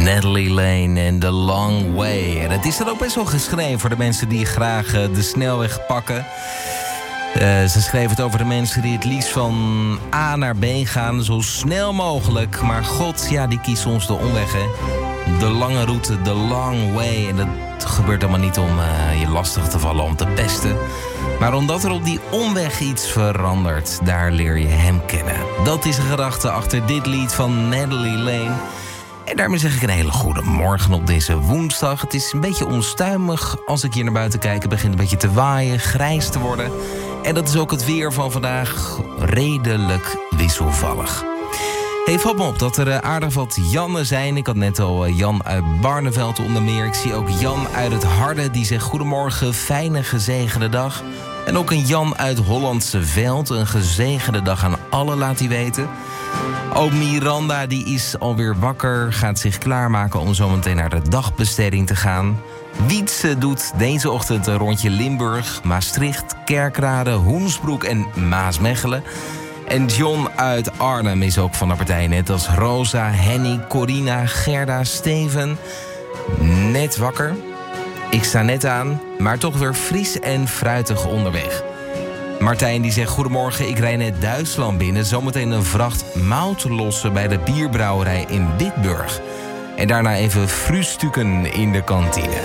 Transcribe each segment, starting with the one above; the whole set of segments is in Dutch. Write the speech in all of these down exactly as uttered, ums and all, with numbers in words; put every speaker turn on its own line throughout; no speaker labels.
Natalie Lane en The Long Way. En het is dan ook best wel geschreven voor de mensen die graag uh, de snelweg pakken. Uh, ze schreef het over de mensen die het liefst van A naar B gaan, zo snel mogelijk. Maar God, ja, die kiest soms de omweg, hè. De lange route, the long way. En dat gebeurt allemaal niet om uh, je lastig te vallen, om te pesten. Maar omdat er op die omweg iets verandert, daar leer je hem kennen. Dat is de gedachte achter dit lied van Natalie Lane. En daarmee zeg ik een hele goede morgen op deze woensdag. Het is een beetje onstuimig als ik hier naar buiten kijk. Het begint een beetje te waaien, grijs te worden. En dat is ook het weer van vandaag, redelijk wisselvallig. Hey, valt me op dat er aardig wat Jannen zijn. Ik had net al Jan uit Barneveld onder meer. Ik zie ook Jan uit het Harde, die zegt goedemorgen, fijne gezegende dag. En ook een Jan uit Hollandse Veld, een gezegende dag aan allen, laat hij weten. Ook Miranda, die is alweer wakker, gaat zich klaarmaken om zometeen naar de dagbesteding te gaan. Wietse doet deze ochtend een rondje Limburg, Maastricht, Kerkrade, Hoensbroek en Maasmechelen. En John uit Arnhem is ook van de partij, net als Rosa, Henny, Corina, Gerda, Steven. Net wakker. Ik sta net aan, maar toch weer fris en fruitig onderweg. Martijn die zegt goedemorgen, ik rijd net Duitsland binnen. Zometeen een vracht mout lossen bij de bierbrouwerij in Witburg. En daarna even frustuken in de kantine.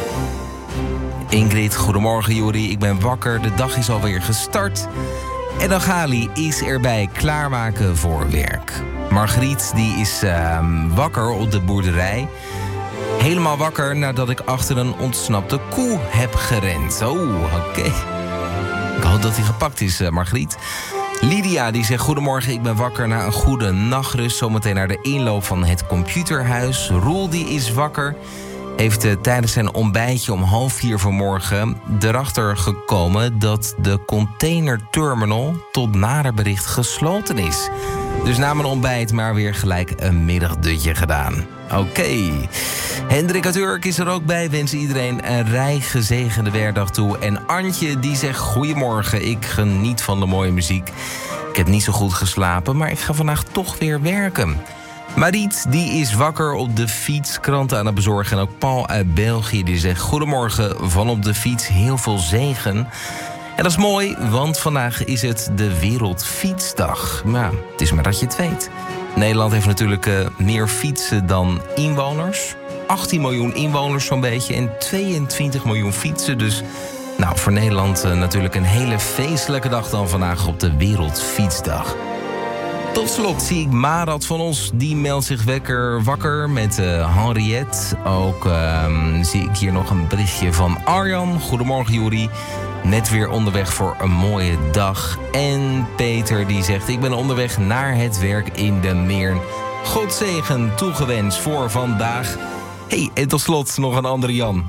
Ingrid, goedemorgen Jori, ik ben wakker, de dag is alweer gestart. En dan Gali is erbij klaarmaken voor werk. Margriet die is uh, wakker op de boerderij. Helemaal wakker nadat ik achter een ontsnapte koe heb gerend. Oh, oké. Okay. Ik hoop dat hij gepakt is, uh, Margriet. Lydia die zegt goedemorgen, ik ben wakker na een goede nachtrust. Zometeen naar de inloop van het computerhuis. Roel die is wakker. Heeft uh, tijdens zijn ontbijtje om half vier vanmorgen erachter gekomen dat de containerterminal tot nader bericht gesloten is. Dus na mijn ontbijt maar weer gelijk een middagdutje gedaan. Oké. Okay. Hendrik uit Urk is er ook bij. Wens iedereen een rij gezegende werkdag toe. En Antje die zegt goedemorgen, ik geniet van de mooie muziek. Ik heb niet zo goed geslapen, maar ik ga vandaag toch weer werken. Mariet die is wakker op de fiets, kranten aan het bezorgen. En ook Paul uit België die zegt goedemorgen, van op de fiets heel veel zegen. En dat is mooi, want vandaag is het de Wereldfietsdag. Maar het is maar dat je het weet. Nederland heeft natuurlijk uh, meer fietsen dan inwoners. achttien miljoen inwoners zo'n beetje en tweeëntwintig miljoen fietsen. Dus nou, voor Nederland uh, natuurlijk een hele feestelijke dag dan vandaag op de Wereldfietsdag. Tot slot zie ik Marat van ons, die meldt zich wekker wakker met uh, Henriette. Ook uh, zie ik hier nog een berichtje van Arjan. Goedemorgen Juri, net weer onderweg voor een mooie dag. En Peter die zegt ik ben onderweg naar het werk in de Meern. God zegen toegewenst voor vandaag. Hey, en tot slot nog een andere Jan.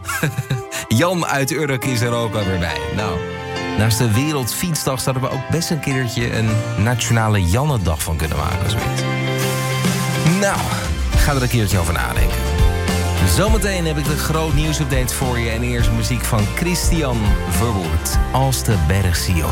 Jan uit Urk is er ook alweer bij. Nou, naast de Wereldfietsdag zouden we ook best een keertje een nationale Jannendag van kunnen maken. Zoiets. Nou, ga er een keertje over nadenken. Zometeen heb ik de groot nieuwsupdate voor je. En eerst muziek van Christian Verwoerd. Als de berg Sion.